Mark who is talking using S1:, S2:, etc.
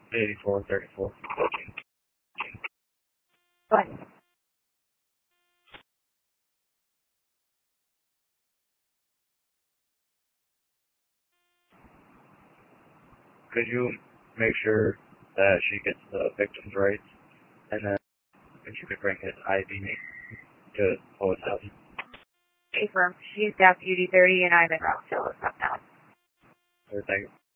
S1: 8434.
S2: What?
S1: Could you make sure that she gets the victim's rights, and then if you could bring his ID to Lois house?
S2: Affirm. She's Deputy 30 and I'm in Rockville. What's up now?
S1: Thank you.